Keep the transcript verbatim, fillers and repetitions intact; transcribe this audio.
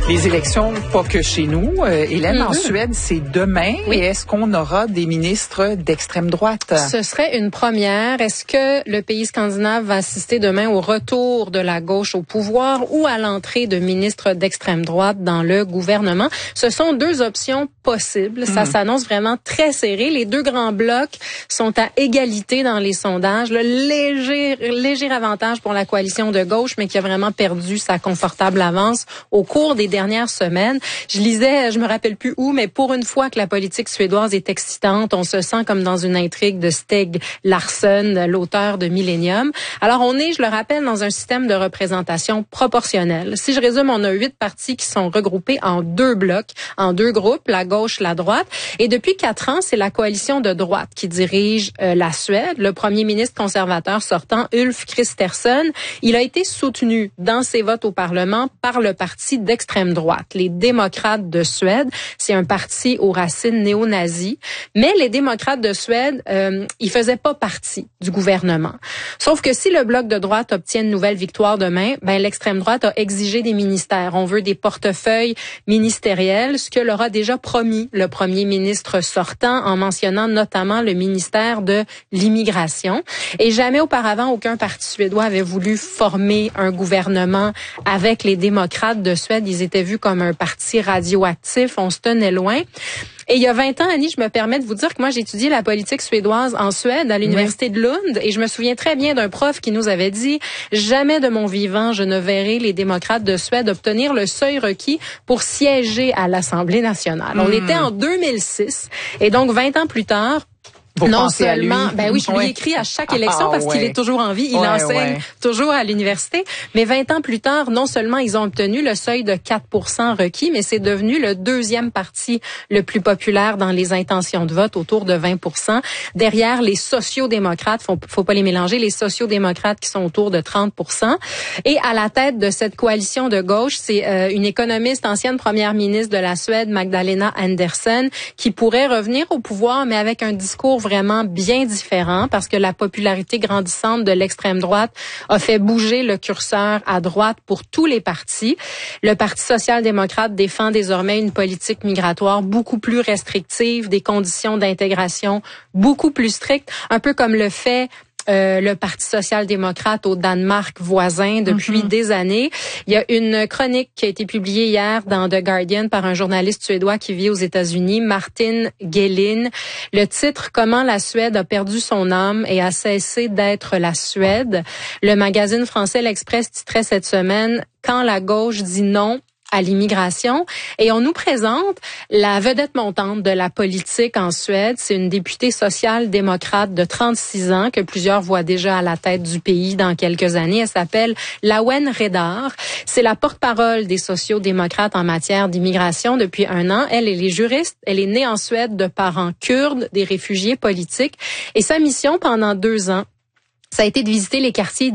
Les élections, pas que chez nous. Euh, Hélène, Mm-hmm. en Suède, c'est demain. Oui. Et est-ce qu'on aura des ministres d'extrême droite? Ce serait une première. Est-ce que le pays scandinave va assister demain au retour de la gauche au pouvoir ou à l'entrée de ministres d'extrême droite dans le gouvernement? Ce sont deux options possibles. Ça mm. s'annonce vraiment très serré. Les deux grands blocs sont à égalité dans les sondages. Le léger, léger avantage pour la coalition de gauche, mais qui a vraiment perdu sa confortable avance au cours des dernières semaines. Je lisais, je me rappelle plus où, mais pour une fois que la politique suédoise est excitante, on se sent comme dans une intrigue de Stieg Larsson, l'auteur de Millennium. Alors on est, je le rappelle, dans un système de représentation proportionnelle. Si je résume, on a huit partis qui sont regroupés en deux blocs, en deux groupes, la gauche, la droite. Et depuis quatre ans, c'est la coalition de droite qui dirige euh, la Suède. Le premier ministre conservateur sortant, Ulf Kristersson, il a été soutenu dans ses votes au Parlement par le parti d'extrême droite, les démocrates de Suède. C'est un parti aux racines néo-nazis. Mais les démocrates de Suède, euh, ils faisaient pas partie du gouvernement. Sauf que si le bloc de droite obtient une nouvelle victoire demain, ben l'extrême droite a exigé des ministères. On veut des portefeuilles ministériels, ce que leur a déjà promis le premier ministre sortant en mentionnant notamment le ministère de l'immigration. Et jamais auparavant, aucun parti suédois avait voulu former un gouvernement avec les démocrates de Suède. Ils étaient vus comme un parti radioactif. On se tenait loin. Et il y a vingt ans, Annie, je me permets de vous dire que moi, j'ai étudié la politique suédoise en Suède, à l'université de Lund, et je me souviens très bien d'un prof qui nous avait dit « Jamais de mon vivant, je ne verrai les démocrates de Suède obtenir le seuil requis pour siéger à l'Assemblée nationale. Mmh. » On était en deux mille six, et donc vingt ans plus tard, Vous non pensez seulement, à lui. ben oui, je lui ouais. écris à chaque élection ah, parce ouais. qu'il est toujours en vie. Il ouais, enseigne ouais. toujours à l'université. Mais vingt ans plus tard, non seulement ils ont obtenu le seuil de quatre pour cent requis, mais c'est devenu le deuxième parti le plus populaire dans les intentions de vote, autour de vingt pour cent. Derrière les sociaux-démocrates, faut, faut pas les mélanger, les sociaux-démocrates qui sont autour de trente pour cent. Et à la tête de cette coalition de gauche, c'est euh, une économiste, ancienne première ministre de la Suède, Magdalena Andersson, qui pourrait revenir au pouvoir, mais avec un discours vraiment bien différent, parce que la popularité grandissante de l'extrême droite a fait bouger le curseur à droite pour tous les partis. Le Parti social-démocrate défend désormais une politique migratoire beaucoup plus restrictive, des conditions d'intégration beaucoup plus strictes, un peu comme le fait Euh, le Parti social-démocrate au Danemark voisin depuis mm-hmm. des années. Il y a une chronique qui a été publiée hier dans The Guardian par un journaliste suédois qui vit aux États-Unis, Martin Gelin. Le titre « Comment la Suède a perdu son âme et a cessé d'être la Suède ». Le magazine français L'Express titrait cette semaine « Quand la gauche dit non ». À l'immigration. Et on nous présente la vedette montante de la politique en Suède. C'est une députée social-démocrate de trente-six ans que plusieurs voient déjà à la tête du pays dans quelques années. Elle s'appelle Lawen Redar. C'est la porte-parole des sociaux-démocrates en matière d'immigration depuis un an. Elle, elle est juriste. Elle est née en Suède de parents kurdes, des réfugiés politiques. Et sa mission pendant deux ans, ça a été de visiter les quartiers